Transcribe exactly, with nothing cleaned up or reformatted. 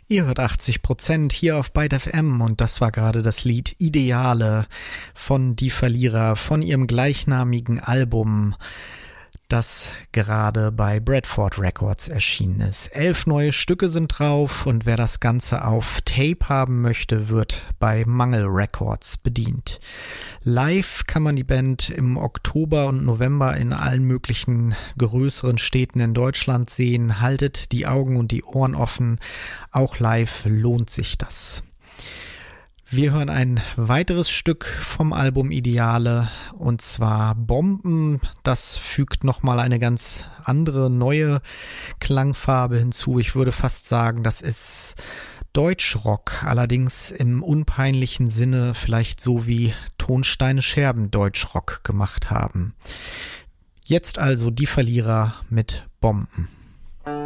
Ihr hört achtzig Prozent hier auf Byte F M und das war gerade das Lied Ideale von Die Verlierer, von ihrem gleichnamigen Album, das gerade bei Bradford Records erschienen ist. Elf neue Stücke sind drauf und wer das Ganze auf Tape haben möchte, wird bei Mangel Records bedient. Live kann man die Band im Oktober und November in allen möglichen größeren Städten in Deutschland sehen. Haltet die Augen und die Ohren offen. Auch live lohnt sich das. Wir hören ein weiteres Stück vom Album Ideale und zwar Bomben. Das fügt nochmal eine ganz andere, neue Klangfarbe hinzu. Ich würde fast sagen, das ist Deutschrock, allerdings im unpeinlichen Sinne, vielleicht so wie Tonsteine Scherben Deutschrock gemacht haben. Jetzt also Die Verlierer mit Bomben.